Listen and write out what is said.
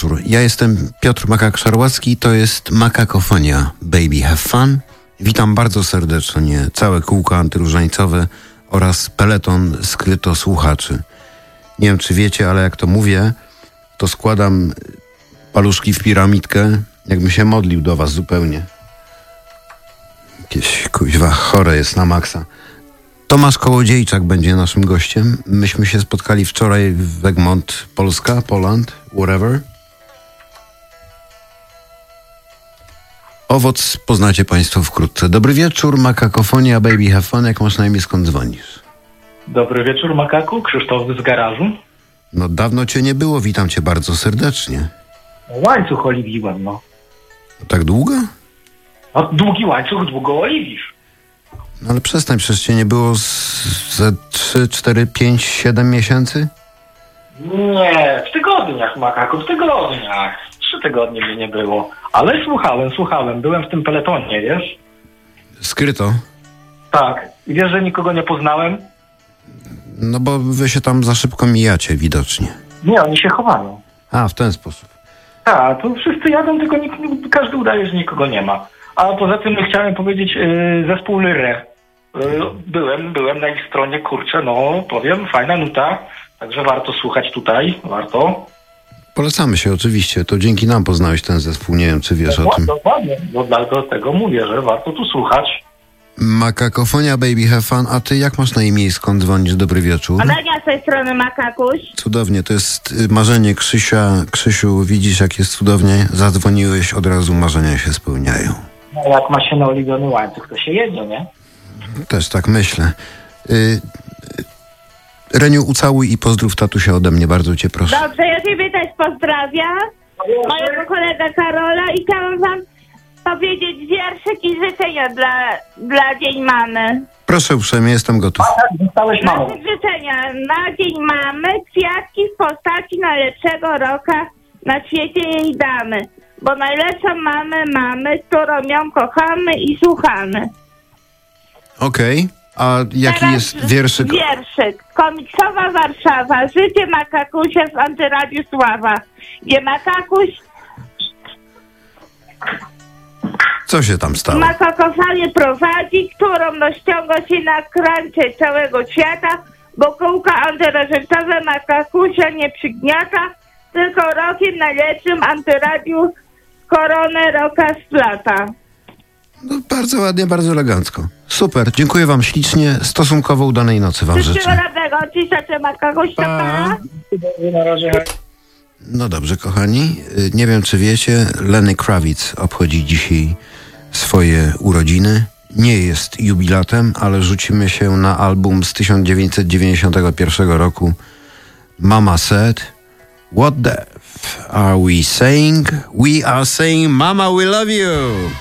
wieczór. Ja jestem Piotr Makak-Szarłacki, to jest Makakofonia. Baby have fun. Witam bardzo serdecznie całe kółko antyróżańcowe oraz peleton skryto słuchaczy. Nie wiem, czy wiecie, ale jak to mówię, to składam paluszki w piramidkę, jakbym się modlił do was zupełnie. Jakieś kuźwa chore jest na maksa. Tomasz Kołodziejczak będzie naszym gościem. Myśmy się spotkali wczoraj w Egmont, Polska, Poland, whatever. Owoc poznacie państwo wkrótce. Dobry wieczór, Makakofonia, Baby have fun. Jak masz na imię, skąd dzwonisz? Dobry wieczór, Makaku. Krzysztof z garażu. No dawno cię nie było, witam cię bardzo serdecznie. Łańcuch oliwiłem, no. Tak długo? No długi łańcuch, długo oliwisz. No ale przestań, przecież cię nie było ze 3, 4, 5, 7 miesięcy? Nie, w tygodniach, Makaku, w tygodniach. 3 tygodnie mnie nie było. Ale słuchałem. Byłem w tym peletonie, wiesz? Skryto? Tak. I wiesz, że nikogo nie poznałem? No bo wy się tam za szybko mijacie widocznie. Nie, oni się chowają. A, w ten sposób. Tak, to wszyscy jadą, tylko każdy udaje, że nikogo nie ma. A poza tym chciałem powiedzieć, zespół Lyrę. Byłem na ich stronie, kurczę, no powiem, fajna nuta, także warto słuchać tutaj, warto. Polecamy się oczywiście, to dzięki nam poznałeś ten zespół, nie wiem czy wiesz o tym. Dokładnie, no dlatego mówię, że warto tu słuchać. Makakofonia, Baby have fun, a ty jak masz na imię i skąd dzwonisz? Dobry wieczór. Amelia z tej strony, Makakuś. Cudownie, to jest marzenie Krzysia. Krzysiu, widzisz jak jest cudownie? Zadzwoniłeś, od razu marzenia się spełniają. No, jak ma się naoliwiony łańcuch, to się jedzie, nie? Też tak myślę. Reniu, ucałuj i pozdrów tatusia ode mnie, bardzo cię proszę. Dobrze, ja ciebie też pozdrawiam. Mojego kolegę Karola i chciałam wam powiedzieć wierszyk i życzenia dla Dzień Mamy. Proszę uprzejmie, jestem gotów. Zostałeś mamą. Nasze życzenia na Dzień Mamy, kwiatki w postaci najlepszego roka na świecie jej damy. Bo najlepszą mamę mamy, którą ją kochamy i słuchamy. Okej. A jaki Teraz jest wierszyk? Wierszyk. Komiksowa Warszawa. Życie Makakusia z Antyradiu Sława. Gdzie Makakuś Co się tam stało? Makakofanię prowadzi, którą no ściąga się na krańce całego świata, bo kółka antyreżyktowe Makakusia nie przygniata, tylko rokiem najlepszym Antyradiu koronę roka splata. No, bardzo ładnie, bardzo elegancko. Super, dziękuję wam ślicznie. Stosunkowo udanej nocy wam Wszystkiego życzę. dobrego. Ciszę Makakuś, to pa. Na razie. No dobrze, kochani. Nie wiem, czy wiecie, Lenny Kravitz obchodzi dzisiaj swoje urodziny. Nie jest jubilatem, ale rzucimy się na album z 1991 roku. Mama Said, What the f are we saying? We are saying Mama we love you!